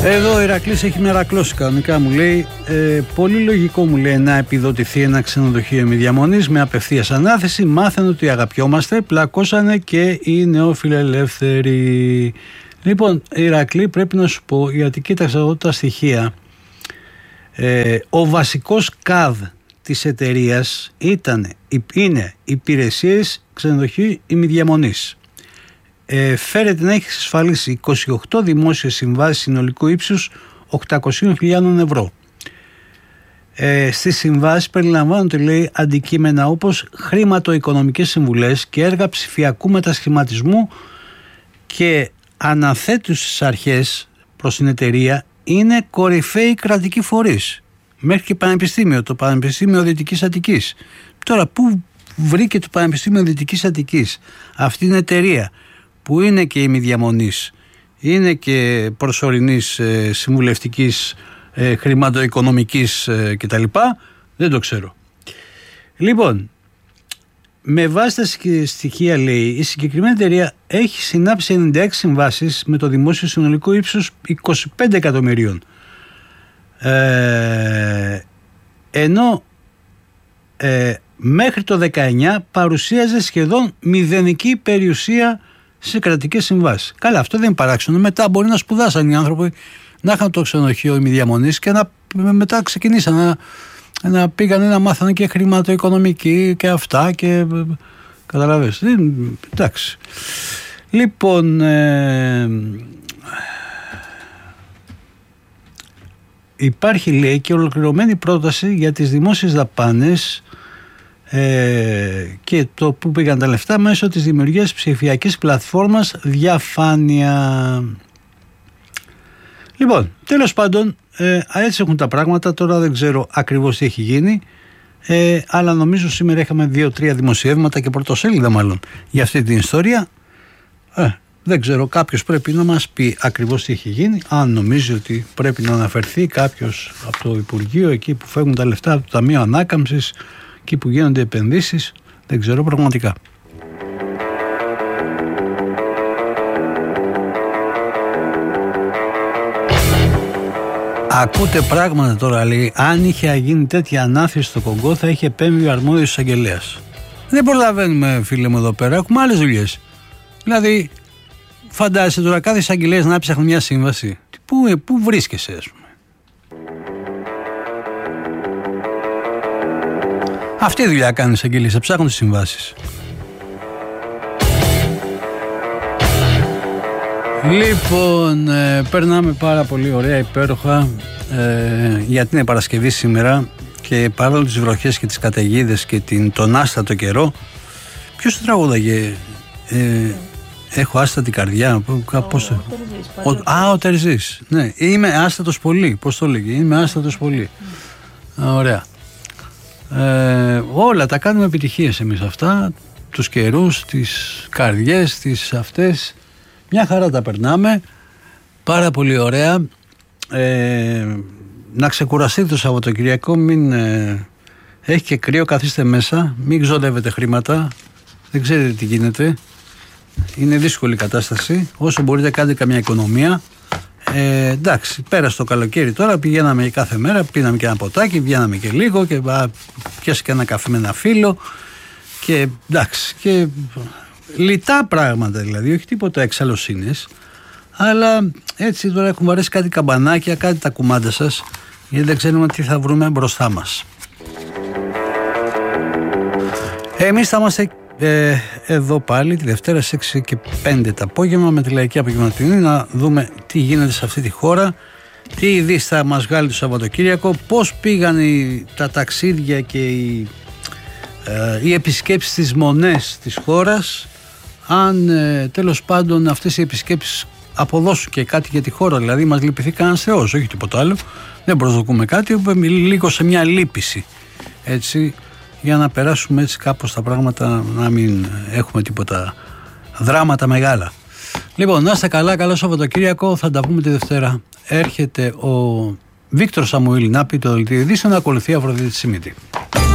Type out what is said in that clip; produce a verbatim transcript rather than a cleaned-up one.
Εδώ ο Ηρακλής έχει μερακλώσει κανονικά, μου λέει. Ε, πολύ λογικό, μου λέει, να επιδοτηθεί ένα ξενοδοχείο ημιδιαμονής με απευθείας ανάθεση. Μάθανε ότι αγαπιόμαστε, πλακώσανε και οι νεοφιλελεύθεροι. Λοιπόν, Ηρακλή, πρέπει να σου πω, γιατί κοίταξα εδώ τα στοιχεία. Ε, ο βασικός ΚΑΔ της εταιρείας ήταν, είναι υπηρεσίες ξενοδοχείου ημιδιαμονής. Ε, φέρεται να έχει εξασφαλίσει είκοσι οκτώ δημόσιες συμβάσεις συνολικού ύψους οκτακόσιες χιλιάδες ευρώ. Ε, στις συμβάσεις περιλαμβάνονται, λέει, αντικείμενα όπως χρηματοοικονομικές συμβουλές και έργα ψηφιακού μετασχηματισμού, και αναθέτουσες αρχές προς την εταιρεία είναι κορυφαίοι κρατικοί φορείς, μέχρι και πανεπιστήμιο, το Πανεπιστήμιο Δυτικής Αττικής. Τώρα, πού βρήκε το Πανεπιστήμιο Δυτικής Αττικής αυτή την εταιρεία που είναι και ημιδιαμονής, είναι και προσωρινής ε, συμβουλευτικής, ε, χρηματοοικονομικής ε, κτλ. Δεν το ξέρω. Λοιπόν, με βάση τα στοιχεία, λέει, η συγκεκριμένη εταιρεία έχει συνάψει ενενήντα έξι συμβάσεις με το δημόσιο συνολικό ύψος είκοσι πέντε εκατομμυρίων. Ε, ενώ ε, μέχρι το δεκαεννιά παρουσίαζε σχεδόν μηδενική περιουσία σε κρατικές συμβάσεις. Καλά, αυτό δεν είναι παράξενο. Μετά μπορεί να σπουδάσαν οι άνθρωποι, να είχαν το ξενοδοχείο ημιδιαμονής και να, μετά ξεκινήσαν να, να πήγαν να μάθανε και χρηματοοικονομική και αυτά και καταλαβαίνεις. Εντάξει. Λοιπόν, ε, υπάρχει, λέει, και ολοκληρωμένη πρόταση για τις δημόσιες δαπάνες ε, και το που πήγαν τα λεφτά μέσω της δημιουργίας ψηφιακής πλατφόρμας Διαφάνεια. Λοιπόν, τέλος πάντων, ε, έτσι έχουν τα πράγματα. Τώρα δεν ξέρω ακριβώς τι έχει γίνει, ε, αλλά νομίζω σήμερα είχαμε δύο-τρία δημοσιεύματα και πρωτοσέλιδα μάλλον για αυτή την ιστορία. Ε, δεν ξέρω, κάποιος πρέπει να μας πει ακριβώς τι έχει γίνει. Αν νομίζει ότι πρέπει να αναφερθεί κάποιος από το Υπουργείο, εκεί που φεύγουν τα λεφτά από το Ταμείο Ανάκαμψης, εκεί που γίνονται επενδύσεις, δεν ξέρω πραγματικά. Ακούτε πράγματα τώρα, λέει, αν είχε γίνει τέτοια ανάθεση στο Κονγκό θα είχε επέμβει ο αρμόδιος εισαγγελέας. Δεν προλαβαίνουμε, φίλε μου, εδώ πέρα, έχουμε άλλες δουλειές. Δηλαδή, φαντάζεσαι τώρα κάθε εισαγγελέας να ψάχνει μια σύμβαση. Πού, πού βρίσκεσαι, ας πούμε. Αυτή η δουλειά κάνουν οι εισαγγελίες, θα ψάχνουν τις συμβάσεις. Λοιπόν, ε, περνάμε πάρα πολύ ωραία, υπέροχα, ε, γιατί είναι Παρασκευή σήμερα και παρόλο τις βροχές και τις καταιγίδες και την, τον άστατο καιρό. Ποιος το τραγούδαγε, ε, έχω άστατη καρδιά, πώς το... Ο, ο, α, ο Τερζής, ναι, είμαι άστατος πολύ, πώς το λέγε, είμαι άστατος πολύ. Mm. Ωραία. Ε, όλα τα κάνουμε επιτυχίες εμείς αυτά, τους καιρούς, τις καρδιές, τις αυτές. Μια χαρά τα περνάμε, πάρα πολύ ωραία. Ε, να ξεκουραστείτε το Σαββατοκυριακό, μην ε, έχει και κρύο, καθίστε μέσα, μην ξοδεύετε χρήματα, δεν ξέρετε τι γίνεται, είναι δύσκολη κατάσταση. Όσο μπορείτε κάντε καμιά οικονομία. Ε, εντάξει, πέρασε το καλοκαίρι τώρα, πηγαίναμε κάθε μέρα, πίναμε και ένα ποτάκι, βγαίναμε και λίγο και πιάσε και ένα καφέ με ένα φίλο και εντάξει, και λιτά πράγματα, δηλαδή, όχι τίποτα εξαλλοσύνες, αλλά έτσι τώρα έχουν βαρέσει κάτι καμπανάκια, κάτι τα κουμάντα σας, γιατί δεν ξέρουμε τι θα βρούμε μπροστά μας. Εμείς θα είμαστε ε, εδώ πάλι τη Δευτέρα στις έξι και πέντε το απόγευμα με τη Λαϊκή Απογευματινή, να δούμε τι γίνεται σε αυτή τη χώρα, τι ειδήσεις θα μας βγάλει το Σαββατοκύριακο, πώς πήγαν οι, τα ταξίδια και οι, ε, οι επισκέψεις στις μονές της χώρας, αν ε, τέλος πάντων αυτές οι επισκέψεις αποδώσουν και κάτι για τη χώρα, δηλαδή μας λυπηθεί κανένας θεός, όχι τίποτα άλλο, δεν προσδοκούμε κάτι, λίγο σε μια λύπηση, έτσι, για να περάσουμε έτσι κάπως τα πράγματα, να μην έχουμε τίποτα δράματα μεγάλα. Λοιπόν, να είστε καλά, καλό Σαββατοκύριακο, θα τα πούμε τη Δευτέρα. Έρχεται ο Βίκτορ Σαμουήλ να πει το δελτίο ειδήσεων, να ακολουθεί Αφροδίτη Σιμίτη.